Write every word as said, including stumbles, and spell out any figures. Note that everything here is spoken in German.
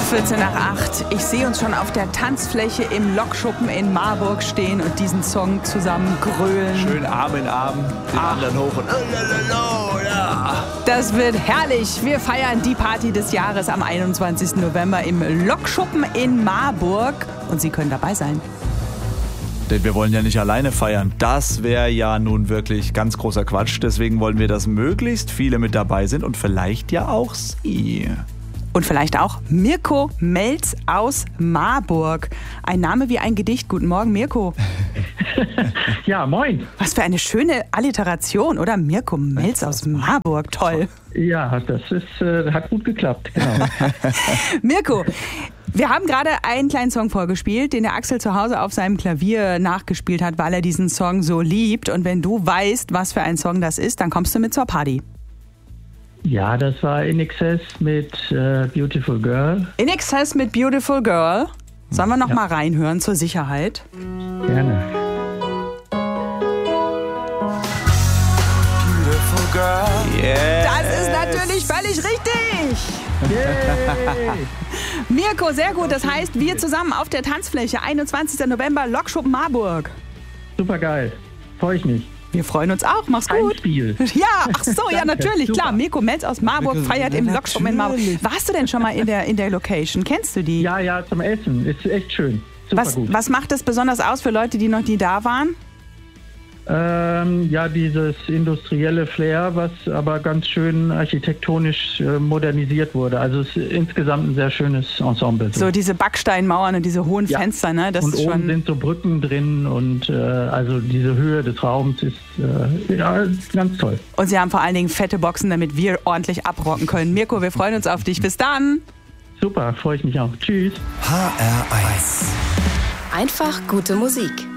vierzehn nach acht. Ich sehe uns schon auf der Tanzfläche im Lokschuppen in Marburg stehen und diesen Song zusammen grölen. Schön Arm in Arm, den Ach. anderen hoch und oh, ja. Das wird herrlich. Wir feiern die Party des Jahres am einundzwanzigsten November im Lokschuppen in Marburg. Und Sie können dabei sein. Denn wir wollen ja nicht alleine feiern. Das wäre ja nun wirklich ganz großer Quatsch. Deswegen wollen wir, dass möglichst viele mit dabei sind und vielleicht ja auch Sie. Und vielleicht auch Mirko Melz aus Marburg. Ein Name wie ein Gedicht. Guten Morgen, Mirko. Ja, moin. Was für eine schöne Alliteration, oder? Mirko Melz aus Marburg. Toll. Ja, das ist, äh, hat gut geklappt. Genau. Mirko, wir haben gerade einen kleinen Song vorgespielt, den der Axel zu Hause auf seinem Klavier nachgespielt hat, weil er diesen Song so liebt. Und wenn du weißt, was für ein Song das ist, dann kommst du mit zur Party. Ja, das war In Excess mit äh, Beautiful Girl. In Excess mit Beautiful Girl. Sollen wir noch Ja. mal reinhören zur Sicherheit? Gerne. Beautiful girl. Yeah. Das ist natürlich völlig richtig. Yay! Mirko, sehr gut. Das heißt, wir zusammen auf der Tanzfläche, einundzwanzigsten November, Lokschuppen Marburg. Super geil. Freue ich mich. Wir freuen uns auch. Mach's Ein gut. Spiel. Ja, ach so, ja, Danke, natürlich, super. klar. Mirko Melz aus Marburg Mirko, feiert im na, Lokschuppen in Marburg. natürlich. Warst du denn schon mal in der, in der Location? Kennst du die? Ja, ja, zum Essen. Ist echt schön. Super was, gut. was macht das besonders aus für Leute, die noch nie da waren? Ähm, ja, dieses industrielle Flair, was aber ganz schön architektonisch äh, modernisiert wurde. Also es ist insgesamt ein sehr schönes Ensemble. So diese Backsteinmauern und diese hohen Ja. Fenster, ne? Das und ist oben schon. sind so Brücken drin und äh, also diese Höhe des Raums ist äh, ja, ganz toll. Und sie haben vor allen Dingen fette Boxen, damit wir ordentlich abrocken können. Mirko, wir freuen uns auf dich. Bis dann. Super, freue ich mich auch. Tschüss. H R eins. Einfach gute Musik.